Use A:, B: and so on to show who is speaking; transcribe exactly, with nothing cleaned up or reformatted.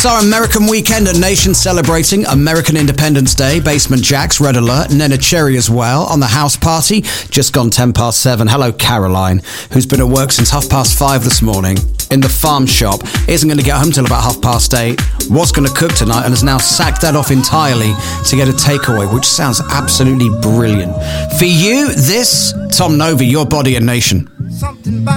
A: It's our American weekend at Nation, celebrating American Independence Day. Basement Jaxx, Red Alert, Nena Cherry as well on the house party. Just gone ten past seven. Hello, Caroline, who's been at work since half past five this morning in the farm shop. Isn't going to get home till about half past eight. Was going to cook tonight and has now sacked that off entirely to get a takeaway, which sounds absolutely brilliant. For you, this, Tom Novy, Your Body and Nation. Something